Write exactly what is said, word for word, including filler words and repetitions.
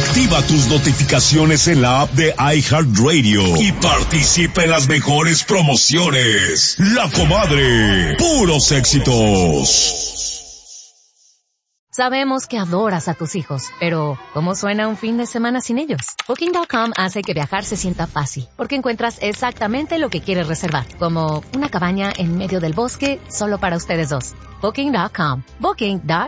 Activa tus notificaciones en la app de iHeartRadio y participa en las mejores promociones. La Comadre, puros éxitos. Sabemos que adoras a tus hijos, pero ¿cómo suena un fin de semana sin ellos? Booking punto com hace que viajar se sienta fácil, porque encuentras exactamente lo que quieres reservar, como una cabaña en medio del bosque solo para ustedes dos. Booking punto com. Booking punto